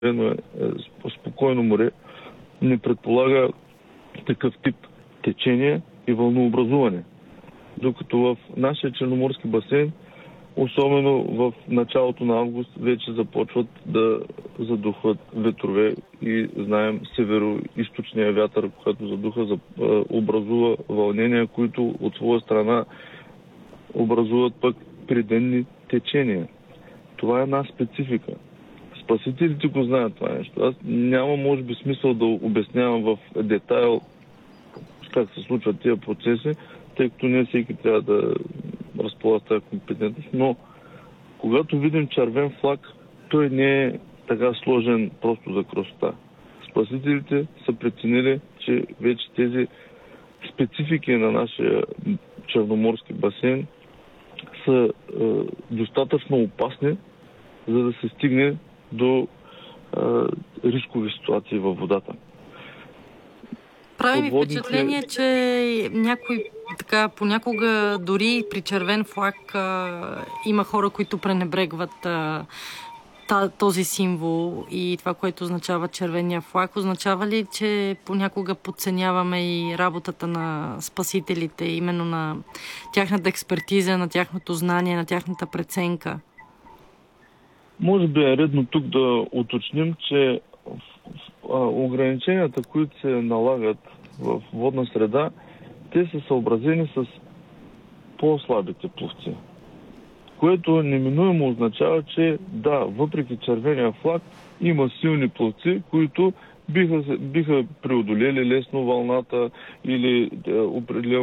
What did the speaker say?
спокойно море не предполага такъв тип течение и вълнообразуване. Докато в нашия Черноморски басейн, особено в началото на август, вече започват да задухват ветрове и знаем северо-источния вятър, който задуха, образува вълнения, които от своя страна образуват пък приденни течения. Това е една специфика. Спасителите го знаят това нещо. Аз няма, може би, смисъл да обяснявам в детайл как се случват тия процеси, тъй като не всеки трябва да разполага с тази компетентност, но когато видим червен флаг, той не е така сложен просто за красота. Спасителите са преценили, че вече тези специфики на нашия Черноморски басейн са достатъчно опасни, за да се стигне до рискови ситуации във водата. Прави ми впечатление, че някой така понякога дори при червен флаг има хора, които пренебрегват този символ и това, което означава червения флаг. Означава ли, че понякога подценяваме и работата на спасителите, именно на тяхната експертиза, на тяхното знание, на тяхната преценка? Може би е редно тук да уточним, че ограниченията, които се налагат в водна среда, те са съобразени с по-слабите пловци. Което неминуемо означава, че да, въпреки червения флаг, има силни пловци, които биха преодолели лесно вълната или определено